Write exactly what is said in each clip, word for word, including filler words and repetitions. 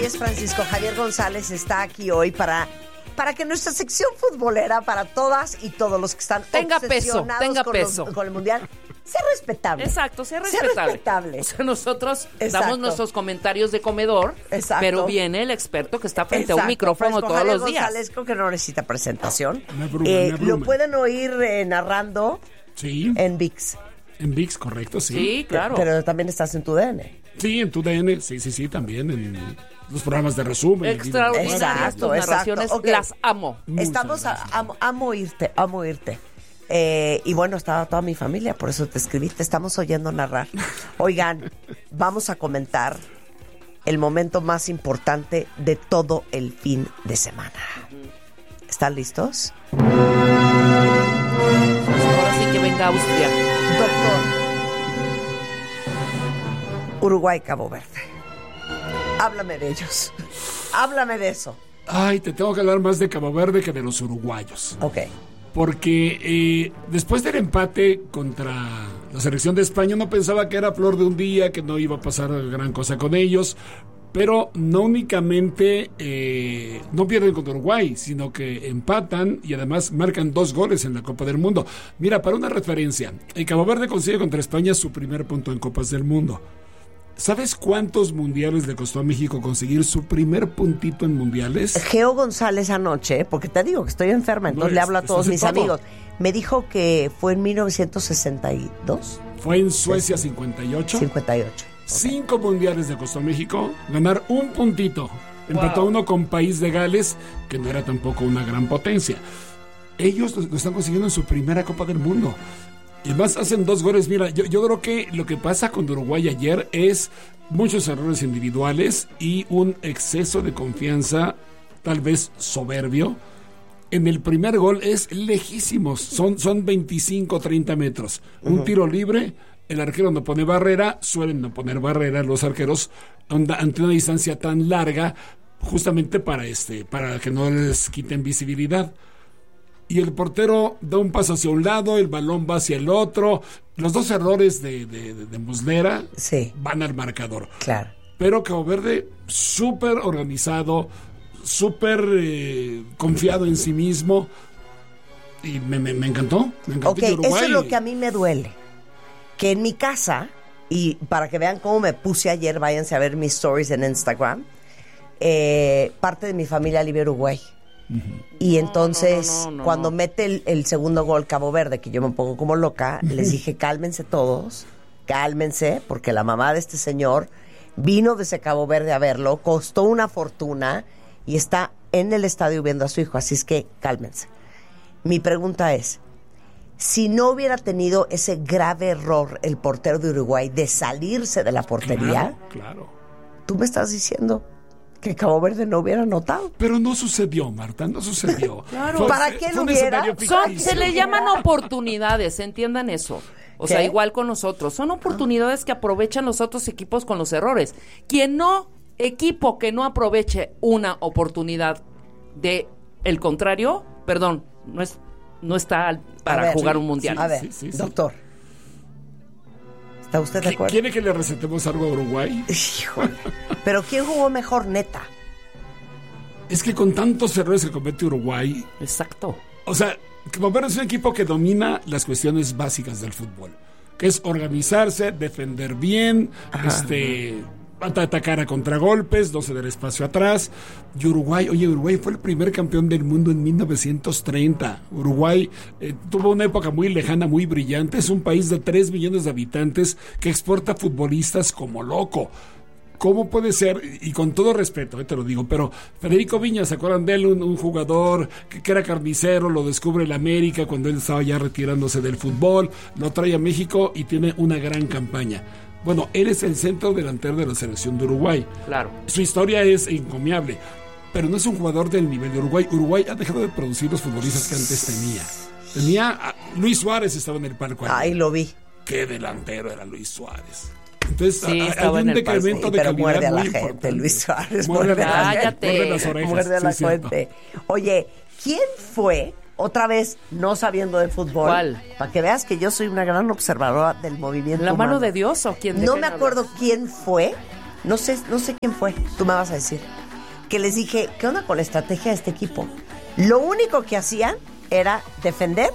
es Francisco Javier González, está aquí hoy para, para que nuestra sección futbolera, para todas y todos los que están tenga peso, tenga con, peso. Los, con el Mundial, sea respetable. Exacto, sea respetable. Sea respetable. O sea, nosotros Exacto. damos nuestros comentarios de comedor, Exacto. pero viene el experto que está frente Exacto. a un micrófono Francisco todos Javier los días. González, creo que no necesita presentación. Me abruma, eh, me abruma. Lo pueden oír eh, narrando Sí. en ViX. En ViX, correcto, sí. Sí, claro. Pero también estás en tu D N. Sí, en tu D N, sí, sí, sí, también en los programas de resumen. Extraordinarias Exacto, tus exacto. narraciones, Ok. las amo. Muchas Estamos, a, gracias. amo, amo irte, amo irte. Eh, y bueno, estaba toda mi familia, por eso te escribí, te estamos oyendo narrar. Oigan, vamos a comentar el momento más importante de todo el fin de semana. ¿Están listos? Ahora sí que venga Austria. Doctor, Uruguay, Cabo Verde. Háblame de ellos. Háblame de eso. Ay, te tengo que hablar más de Cabo Verde que de los uruguayos. Ok. Porque eh, después del empate contra la selección de España, no pensaba que era flor de un día, que no iba a pasar gran cosa con ellos. Pero no únicamente eh, no pierden contra Uruguay, sino que empatan y además marcan dos goles en la Copa del Mundo. Mira, para una referencia, el Cabo Verde consigue contra España su primer punto en Copas del Mundo. ¿Sabes cuántos mundiales le costó a México conseguir su primer puntito en mundiales? Geo González anoche, porque te digo que estoy enferma, entonces No, le hablo a estás todos en mis todo. amigos. Me dijo que fue en mil novecientos sesenta y dos, Fue en Suecia cincuenta y ocho. cincuenta y ocho. Cinco mundiales le costó a México ganar un puntito. Empató Wow. uno con País de Gales, que no era tampoco una gran potencia. Ellos lo, lo están consiguiendo en su primera Copa del Mundo. Y más hacen dos goles. Mira, yo, yo creo que lo que pasa con Uruguay ayer es muchos errores individuales y un exceso de confianza, tal vez soberbio. En el primer gol es lejísimos, son, son veinticinco, treinta metros. Un tiro libre, el arquero no pone barrera, suelen no poner barrera los arqueros ante una distancia tan larga, justamente para, este, para que no les quiten visibilidad. Y el portero da un paso hacia un lado, el balón va hacia el otro. Los dos errores de, de, de, de Muslera Sí. van al marcador. Claro. Pero Cabo Verde, súper organizado, súper eh, confiado en sí mismo. Y me, me, me encantó. Me encantó. Ok, Y Uruguay, eso es lo que a mí me duele. Que en mi casa, y para que vean cómo me puse ayer, váyanse a ver mis stories en Instagram, eh, parte de mi familia vive en Uruguay. Y entonces, no, no, no, cuando no. mete el, el segundo gol Cabo Verde, que yo me pongo como loca, les dije, cálmense todos, cálmense, porque la mamá de este señor vino desde Cabo Verde a verlo, costó una fortuna y está en el estadio viendo a su hijo, así es que cálmense. Mi pregunta es, si no hubiera tenido ese grave error el portero de Uruguay de salirse de la portería, Claro, claro. tú me estás diciendo que Cabo Verde no hubiera anotado. Pero no sucedió, Marta, no sucedió. Claro. Fue- ¿Para qué fue lo un hubiera? escenario Son, ficticio. se le llaman oportunidades, entiendan eso. O ¿Qué? sea, igual con nosotros. Son oportunidades que aprovechan los otros equipos con los errores. Quien no, equipo que no aproveche una oportunidad de el contrario, perdón, no es no está al- para ver, jugar sí, un mundial. A ver, Sí, sí, sí. doctor, ¿está usted de ¿Qui- acuerdo? ¿Quiere que le recetemos algo a Uruguay? Híjole. Pero ¿quién jugó mejor, neta? Es que con tantos errores que comete Uruguay, Exacto. o sea, Cabo Verde es un equipo que domina las cuestiones básicas del fútbol, que es organizarse, defender bien, este, at- atacar a contragolpes, no ceder espacio atrás. Y Uruguay, oye, Uruguay fue el primer campeón del mundo en mil novecientos treinta. Uruguay eh, tuvo una época muy lejana, muy brillante. Es un país de tres millones de habitantes que exporta futbolistas como loco. ¿Cómo puede ser? Y con todo respeto, eh, te lo digo, pero Federico Viña, ¿se acuerdan de él? Un, un jugador que, que era carnicero, lo descubre el América cuando él estaba ya retirándose del fútbol, lo trae a México y tiene una gran campaña. Bueno, él es el centro delantero de la selección de Uruguay. Claro. Su historia es encomiable, pero no es un jugador del nivel de Uruguay. Uruguay ha dejado de producir los futbolistas que antes tenía. Tenía a Luis Suárez, estaba en el palco. Ahí lo vi. Qué delantero era Luis Suárez. Entonces, Sí, hay estaba un en el decremento palco. de Pero calidad muerde a la muy gente, importante. Luis Suárez. Muerde a la Cállate. gente, muerde las orejas. Muerde a la sí, cierto. fuente. Oye, ¿quién fue, otra vez no sabiendo de fútbol? ¿Cuál? Para que veas que yo soy una gran observadora del movimiento ¿La mano humano. de Dios o quién? de No quién me acuerdo hablas? quién fue no sé, no sé quién fue, tú me vas a decir, que les dije, ¿qué onda con la estrategia de este equipo? Lo único que hacían era defender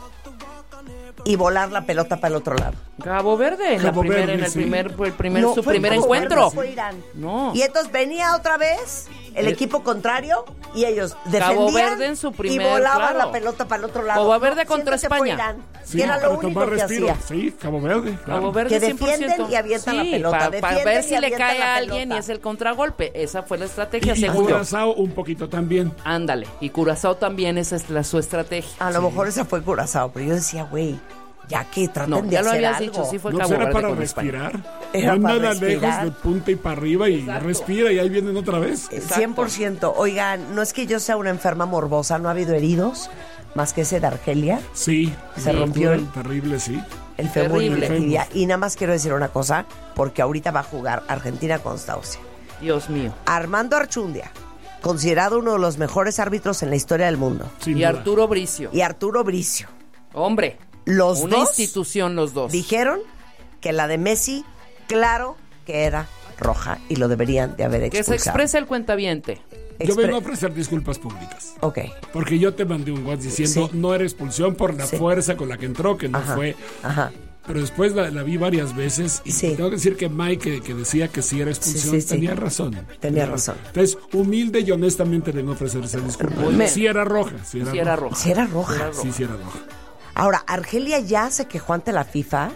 y volar la pelota para el otro lado. Cabo Verde, en, Cabo la primer, Verde, en el sí. primer, el primer No, su fue primer Cabo encuentro. Verde, fue Irán. No. Y entonces venía otra vez el Eh, equipo contrario y ellos Cabo defendían Verde en su primer, y volaban claro. la pelota para el otro lado. Cabo Verde No, contra siento que fue España. Irán, Sí, que era para lo único tomar que respiro. hacía. Sí, Cabo Verde, claro. Cabo Verde Que cien por ciento. defienden y avientan la Sí, pelota, Para defienden ver y si le avientan cae la a alguien pelota. y es el contragolpe. Esa fue la estrategia, Y, y según yo. Curazao un poquito también. Ándale. Y Curazao también, esa es la, su estrategia. A lo mejor esa fue Curazao, pero yo decía, güey, ya que traten No, de ya lo hacer habías algo. dicho, sí fue No, Cabo pues era Verde para con España. respirar. Era no para nada respirar. lejos de punta y para arriba y Exacto. respira y ahí vienen otra vez. cien por ciento. Oigan, no es que yo sea una enferma morbosa, no ha habido heridos, más que ese de Argelia, Sí. Se rompió el- Terrible, sí. el fémur y Terrible. la tibia. Y nada más quiero decir una cosa, porque ahorita va a jugar Argentina contra Austria. Dios mío. Armando Archundia, considerado uno de los mejores árbitros en la historia del mundo, Sin Y duda. Arturo Bricio. y Arturo Bricio, Hombre. los Una dos institución los dos. dijeron que la de Messi, claro que era roja y lo deberían de haber Que expulsado. se exprese el cuentaviente. Yo vengo a Expre- ofrecer disculpas públicas. Ok. Porque yo te mandé un WhatsApp diciendo Sí. no era expulsión por la Sí. fuerza con la que entró, que no Ajá. fue. Ajá. Pero después la, la vi varias veces y Sí. tengo que decir que Mike, que, que decía que sí era expulsión, Sí, sí, sí. tenía razón. Tenía razón. Entonces, humilde y honestamente vengo a ofrecer esa disculpa. Muy bien. Sí era roja. Sí era, Si era roja. roja. Si era roja. Sí, sí era roja. Ahora, Argelia ya se quejó ante la FIFA,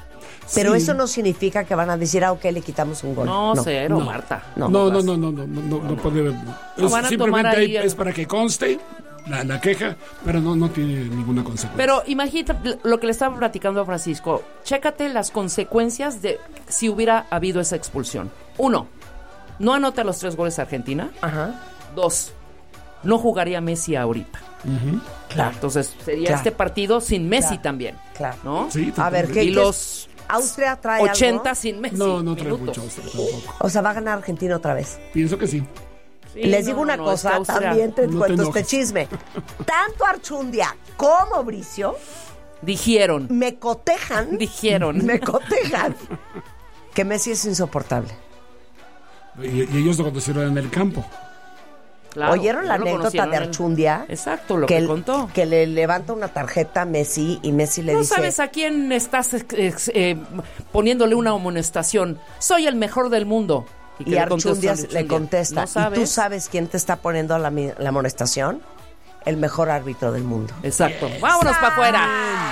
pero Sí. eso no significa que van a decir, ah, ok, le quitamos un gol. No, cero, No. Marta. No, No, no, vas. no, no, no, no, no, no puede. Es van a tomar simplemente ahí ahí el- es para que conste la, la queja, pero no, no tiene ninguna consecuencia. Pero imagínate lo que le estaba platicando a Francisco. Chécate las consecuencias de si hubiera habido esa expulsión. Uno, no anota los tres goles a Argentina. Ajá. Dos, no jugaría Messi ahorita. Ujú. Claro. Entonces sería Claro. este partido sin Messi Claro. también. Claro. ¿no? Sí, A ver, totalmente. ¿qué- Y los Austria trae ochenta algo? sin Messi. No, no trae minutos. mucho Austria tampoco. O sea, va a ganar Argentina otra vez. Pienso que sí. Sí, Les no, digo una no, no, cosa, es que Austria- también te No te cuento este enojes. chisme. Tanto Archundia como Bricio Dijeron, me cotejan, dijeron. me cotejan que Messi es insoportable. Y, y ellos lo conocieron en el campo. Claro, ¿Oyeron la ya lo anécdota conocieron de en- Archundia? Exacto, lo que, que, el- contó. que le levanta una tarjeta a Messi y Messi le No dice... sabes a quién estás ex- ex- eh, poniéndole una amonestación. Soy el mejor del mundo. Y que le contestó Archundia Archundia, le contesta, ¿no sabes? ¿y tú sabes quién te está poniendo la, mi- la amonestación? El mejor árbitro del mundo. Exacto. Vámonos para afuera.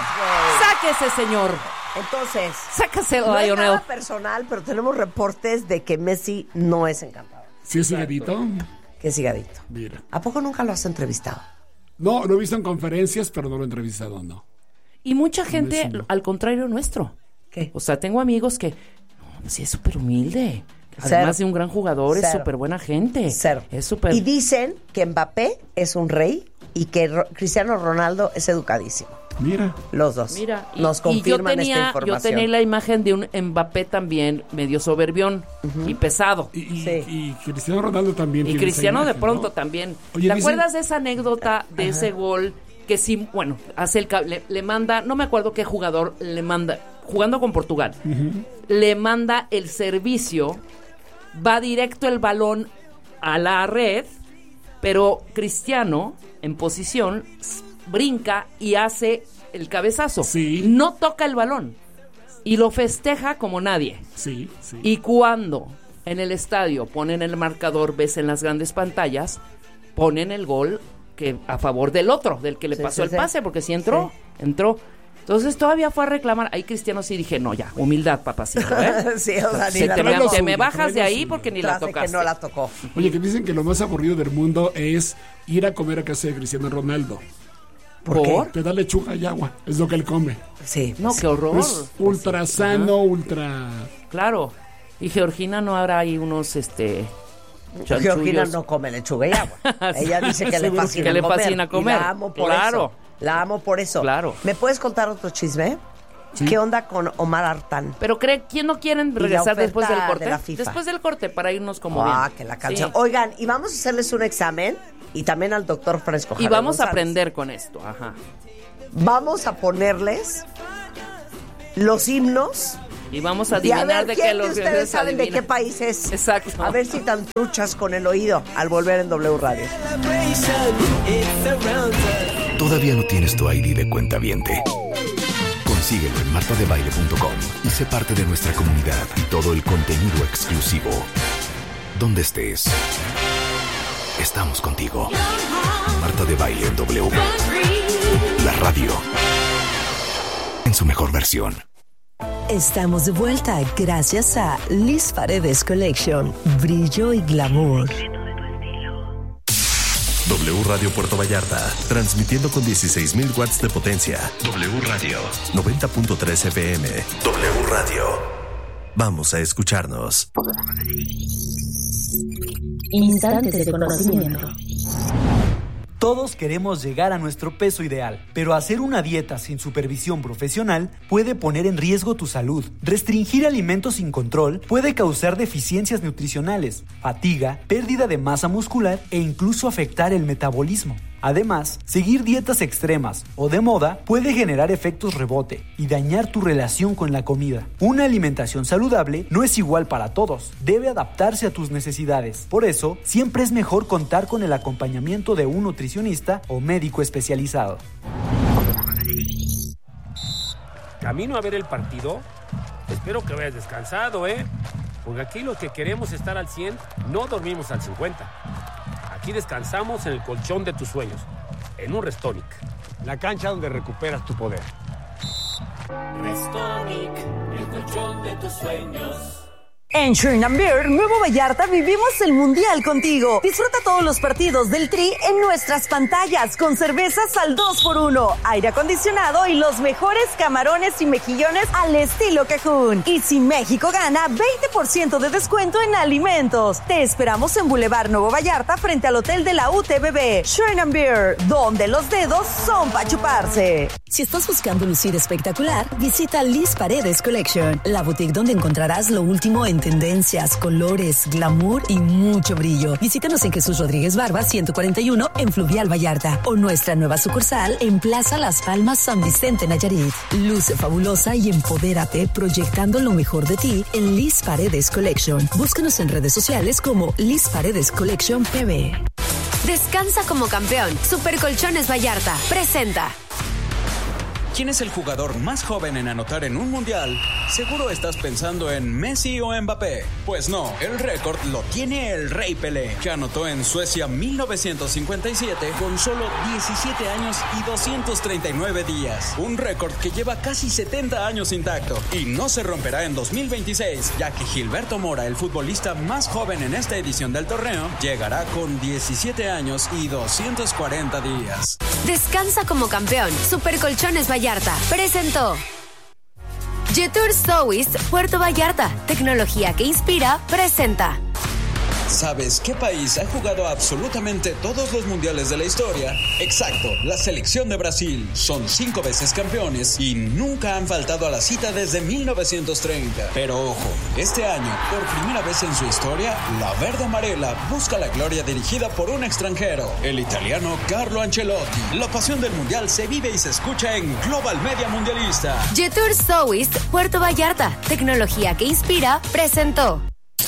Sáquese, señor. Entonces, Sáquese, no es Lionel. nada personal, pero tenemos reportes de que Messi no es encantador. ¿Sí es Higuerito? Que es higadito. Mira. ¿A poco nunca lo has entrevistado? No, lo he visto en conferencias, pero no lo he entrevistado, no. Y mucha gente, Messi no. al contrario nuestro. ¿Qué? O sea, tengo amigos que, no, pues sí es súper humilde. Cero. Además de un gran jugador, es Cero. súper buena gente. Cero. Es súper... Y dicen que Mbappé es un rey y que Ro- Cristiano Ronaldo es educadísimo. Mira. Los dos. Mira, y, nos y confirman yo tenía, esta yo información. tenía la imagen de un Mbappé también medio soberbión y pesado. Y, y- Sí. y Cristiano Ronaldo también. Y tiene esa Cristiano de imagen, pronto ¿no? también. Oye, ¿Te dicen- acuerdas de esa anécdota de ese gol que sí, bueno, hace el ca- le, le manda, no me acuerdo qué jugador le manda, jugando con Portugal, le manda el servicio, va directo el balón a la red, pero Cristiano en posición s- brinca y hace el cabezazo. Sí. No toca el balón y lo festeja como nadie. Sí, sí. Y cuando en el estadio ponen el marcador, ves en las grandes pantallas, ponen el gol que a favor del otro, del que le Sí, pasó sí, el sí. pase, porque sí entró, entró. Entonces todavía fue a reclamar. Ahí Cristiano sí dije, no, ya, humildad, papacito, ¿eh? sí, o sea, ni Se la te, trae me, lo te me suyo, bajas trae de lo ahí suyo. porque ni la tras de tocaste. que no la tocó. Oye, que dicen que lo más aburrido del mundo es ir a comer a casa de Cristiano Ronaldo. ¿Por qué? ¿Por? Te da lechuga y agua, es lo que él come. Sí. No, qué horror. Es ultra sano, ultra... Claro. Y Georgina no habrá ahí unos, este... Georgina chanchullos. no come lechuga y agua. Ella dice que le Seguro fascina que le comer. fascina y comer. la amo por Claro. eso. La amo por eso. Claro. ¿Me puedes contar otro chisme? Sí. ¿Qué onda con Omar Artán? Pero cree, ¿quién no quieren la regresar oferta después del de corte? la FIFA. Después del corte, para irnos como Ah, bien. que la canción. Sí. Oigan, y vamos a hacerles un examen y también al doctor Fresco. Y Javier vamos a González. aprender con esto, ajá. Vamos a ponerles los himnos Y vamos a Y a adivinar ver, de ¿quién qué de los ustedes saben de adivina. qué país es? Exacto. A ver si tan truchas con el oído al volver en W Radio. ¿Todavía no tienes tu I D de cuentaviente? Consíguelo en marta de baile punto com y sé parte de nuestra comunidad y todo el contenido exclusivo. Donde estés, estamos contigo. Marta de Baile en W. La radio en su mejor versión. Estamos de vuelta gracias a Liz Paredes Collection. Brillo y glamour. W Radio Puerto Vallarta, transmitiendo con dieciséis mil watts de potencia. W Radio, noventa punto tres F M. W Radio. Vamos a escucharnos. Instantes de conocimiento. Todos queremos llegar a nuestro peso ideal, pero hacer una dieta sin supervisión profesional puede poner en riesgo tu salud. Restringir alimentos sin control puede causar deficiencias nutricionales, fatiga, pérdida de masa muscular e incluso afectar el metabolismo. Además, seguir dietas extremas o de moda puede generar efectos rebote y dañar tu relación con la comida. Una alimentación saludable no es igual para todos, debe adaptarse a tus necesidades. Por eso, siempre es mejor contar con el acompañamiento de un nutricionista o médico especializado. Camino a ver el partido. Espero que vayas descansado, ¿eh? Porque aquí los que queremos estar al cien no dormimos al cincuenta. Aquí descansamos en el colchón de tus sueños, en un Restonic. La cancha donde recuperas tu poder. Restonic, el colchón de tus sueños. En Sherman Beer, Nuevo Vallarta, vivimos el Mundial contigo. Disfruta todos los partidos del Tri en nuestras pantallas con cervezas al dos por uno, aire acondicionado y los mejores camarones y mejillones al estilo Cajún. Y si México gana, veinte por ciento de descuento en alimentos. Te esperamos en Boulevard Nuevo Vallarta frente al Hotel de la U T B B. Sherman Beer, donde los dedos son para chuparse. Si estás buscando lucir espectacular, visita Liz Paredes Collection, la boutique donde encontrarás lo último en tendencias, colores, glamour y mucho brillo. Visítanos en Jesús Rodríguez Barba ciento cuarenta y uno en Fluvial Vallarta o nuestra nueva sucursal en Plaza Las Palmas San Vicente Nayarit. Luce fabulosa y empodérate proyectando lo mejor de ti en Liz Paredes Collection. Búscanos en redes sociales como Liz Paredes Collection P B. Descansa como campeón. Super Colchones Vallarta presenta. ¿Quién es el jugador más joven en anotar en un mundial? Seguro estás pensando en Messi o Mbappé. Pues no, el récord lo tiene el Rey Pelé, que anotó en Suecia mil novecientos cincuenta y siete con solo diecisiete años y doscientos treinta y nueve días. Un récord que lleva casi setenta años intacto y no se romperá en dos mil veintiséis, ya que Gilberto Mora, el futbolista más joven en esta edición del torneo, llegará con diecisiete años y doscientos cuarenta días. Descansa como campeón. Super Colchones Vallarta presentó. Jetour South Puerto Vallarta, tecnología que inspira, presenta. ¿Sabes qué país ha jugado absolutamente todos los mundiales de la historia? Exacto, la selección de Brasil. Son cinco veces campeones y nunca han faltado a la cita desde mil novecientos treinta. Pero ojo, este año, por primera vez en su historia, la verde amarela busca la gloria dirigida por un extranjero, el italiano Carlo Ancelotti. La pasión del mundial se vive y se escucha en Global Media Mundialista. Jetour South Puerto Vallarta, tecnología que inspira, presentó.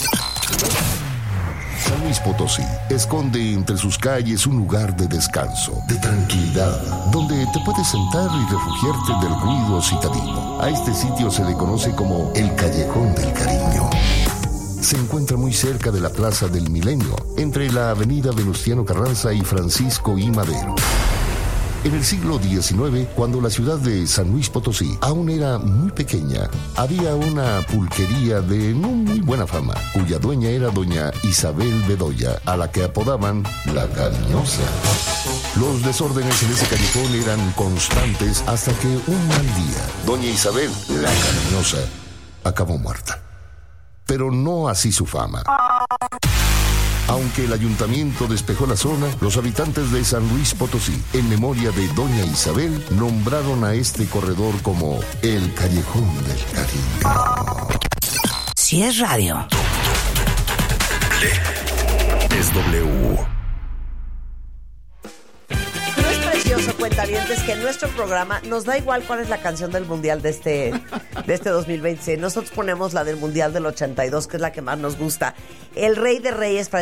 San Luis Potosí esconde entre sus calles un lugar de descanso, de tranquilidad, donde te puedes sentar y refugiarte del ruido citadino. A este sitio se le conoce como el Callejón del Cariño. Se encuentra muy cerca de la Plaza del Milenio, entre la avenida Venustiano Carranza y Francisco I. Madero. En el siglo diecinueve, cuando la ciudad de San Luis Potosí aún era muy pequeña, había una pulquería de no muy buena fama, cuya dueña era doña Isabel Bedoya, a la que apodaban La Cariñosa. Los desórdenes en ese callejón eran constantes hasta que un mal día, doña Isabel, La Cariñosa, acabó muerta. Pero no así su fama. Aunque el ayuntamiento despejó la zona, los habitantes de San Luis Potosí, en memoria de doña Isabel, nombraron a este corredor como el Callejón del Cariño. Si es radio, es W. ¿No es precioso, cuenta cuentavientes, que en nuestro programa nos da igual cuál es la canción del Mundial de este, de este dos mil veintiséis. Nosotros ponemos la del Mundial del ochenta y dos, que es la que más nos gusta. El Rey de Reyes,